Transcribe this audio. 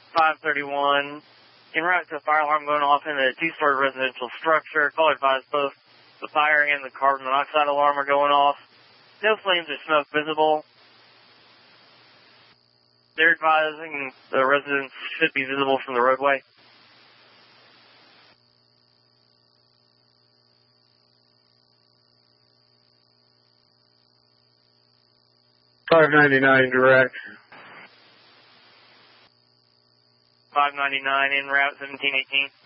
531. En route to a fire alarm going off in a two-story residential structure. Call advised both the fire and the carbon monoxide alarm are going off. No flames or smoke visible. They're advising the residents should be visible from the roadway. $599 direct. 599 en route 1718.